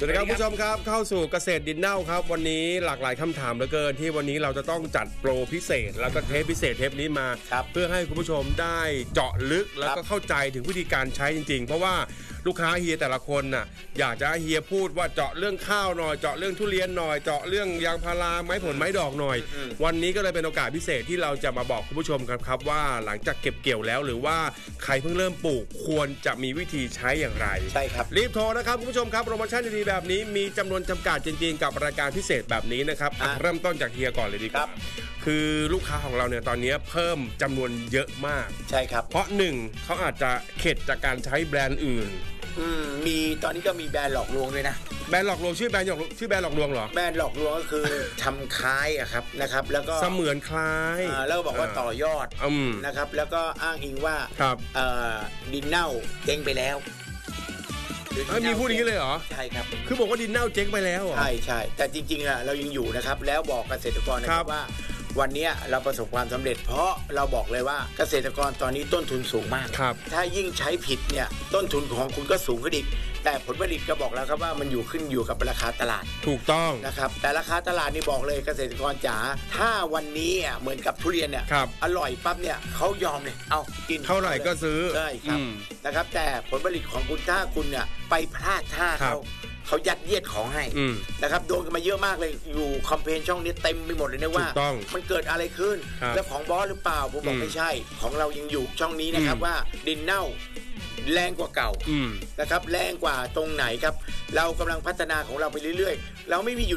สวัสดีครับผู้ชมครับเข้าสู่เกษตรดินเน่าครับวันนี้หลากหลายคำถามเหลือเกินที่วันนี้เราจะต้องจัดโปรพิเศษแล้วก็เทปพิเศษเทปนี้มาเพื่อให้คุณผู้ชมได้เจาะลึกแล้วก็เข้าใจถึงวิธีการใช้จริงๆเพราะว่าลูกค้าเฮียแต่ละคนน่ะอยากจะให้เฮียพูดว่าเจาะเรื่องข้าวหน่อยเจาะเรื่องทุเรียนหน่อยเจาะเรื่องยางพาราไม้ผลไม้ดอกหน่อยวันนี้ก็เลยเป็นโอกาสพิเศษที่เราจะมาบอกคุณผู้ชมกันครับว่าหลังจากเก็บเกี่ยวแล้วหรือว่าใครเพิ่งเริ่มปลูกควรจะมีวิธีใช้อย่างไรใช่ครับรีบโทรนะครับคุณผู้ชมครับโปรโมชั่นดีๆแบบนี้มีจำนวนจำกัดจริงๆกับรายการพิเศษแบบนี้นะครับเริ่มต้นจากเฮียก่อนเลยดีกว่าคือลูกค้าของเราเนี่ยตอนนี้เพิ่มจำนวนเยอะมากใช่ครับเพราะหนึ่งเขาอาจจะเข็ดจากการใช้แบรนด์อื่นมีตอนนี้ก็มีแบรนด์หลอกลวงด้วยนะแบรนด์หลอกลวงชื่อแบรนด์หลอกลวงเหรอแบรนด์หลอกลวงก็คือทำคล้ายอะครับนะครับแล้วก็เสมือนคล้ายแล้วก็บอกว่าต่อยอดนะครับแล้วก็อ้างอิงว่าดินเน่าเจ๊งไปแล้วมีพูดอย่างนี้เลยเหรอใช่ครับคือบอกว่าดินเน่าเจ๊งไปแล้วเหรอใช่แต่จริงๆอะเรายังอยู่นะครับแล้วบอกเกษตรกรนะครับว่าวันนี้เราประสบความสำเร็จเพราะเราบอกเลยว่าเกษตรกรตอนนี้ต้นทุนสูงมากถ้ายิ่งใช้ผิดเนี่ยต้นทุนของคุณก็สูงขึ้นอีกแต่ผลผลิตก็บอกแล้วครับว่ามันขึ้นอยู่กับราคาตลาดถูกต้องนะครับแต่ราคาตลาดนี่บอกเลยเกษตรกรจ๋าถ้าวันนี้เหมือนกับทุเรียนเนี่ยอร่อยปั๊บเนี่ยเขายอมเลยเอากินเท่าไหร่ก็ซื้อใช่ครับนะครับแต่ผลผลิตของคุณถ้าคุณเนี่ยไปพลาดท่าเขายัดเยียดของให้นะครับโดนกันมาเยอะมากเลยอยู่คอมเพลนช่องนี้เต็มไปหมดเลยนะว่ามันเกิดอะไรขึ้นแล้วของบอสหรือเปล่าผมบอกไม่ใช่ของเรายังอยู่ช่องนี้นะครับว่าดินเน่าแรงกว่าเก่านะครับแรงกว่าตรงไหนครับเรากำลังพัฒนาของเราไปเรื่อยๆเราไม่มี